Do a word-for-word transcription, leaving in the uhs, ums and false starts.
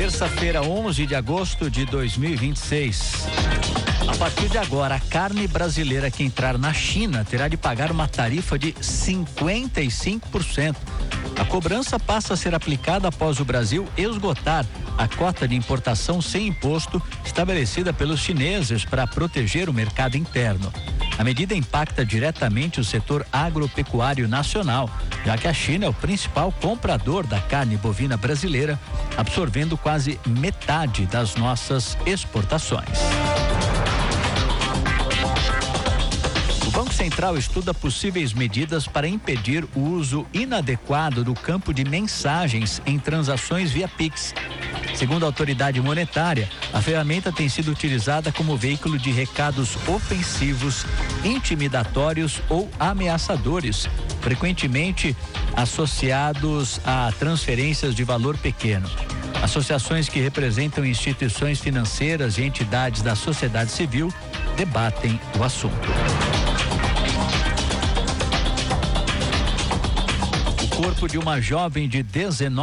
Terça-feira, onze de agosto de dois mil e vinte e seis. A partir de agora, a carne brasileira que entrar na China terá de pagar uma tarifa de cinquenta e cinco por cento. A cobrança passa a ser aplicada após o Brasil esgotar a cota de importação sem imposto estabelecida pelos chineses para proteger o mercado interno. A medida impacta diretamente o setor agropecuário nacional, já que a China é o principal comprador da carne bovina brasileira, absorvendo quase metade das nossas exportações. O Banco Central estuda possíveis medidas para impedir o uso inadequado do campo de mensagens em transações via Pix. Segundo a autoridade monetária, a ferramenta tem sido utilizada como veículo de recados ofensivos, intimidatórios ou ameaçadores, frequentemente associados a transferências de valor pequeno. Associações que representam instituições financeiras e entidades da sociedade civil debatem o assunto. O corpo de uma jovem de dezenove